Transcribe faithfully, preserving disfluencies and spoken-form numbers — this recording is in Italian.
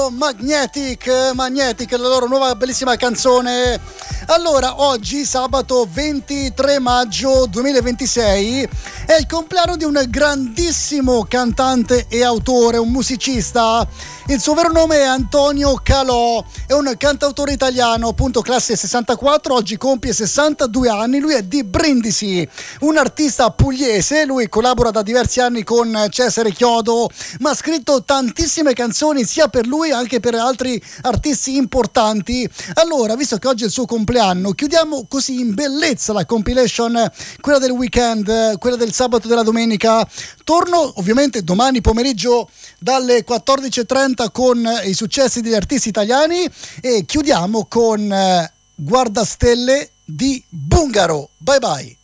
Magnetic, Magnetic, la loro nuova bellissima canzone. Allora, oggi sabato ventitré maggio duemilaventisei è il compleanno di un grandissimo cantante e autore, un musicista. Il suo vero nome è Antonio Calò, è un cantautore italiano, appunto classe sessantaquattro, oggi compie sessantadue anni, lui è di Brindisi, un artista pugliese, lui collabora da diversi anni con Cesare Chiodo, ma ha scritto tantissime canzoni sia per lui anche per altri artisti importanti. Allora, visto che oggi è il suo compleanno, chiudiamo così in bellezza la compilation, quella del weekend, quella del sabato e della domenica. Torno ovviamente domani pomeriggio dalle quattordici e trenta con i successi degli artisti italiani e chiudiamo con Guardastelle di Bungaro. Bye bye.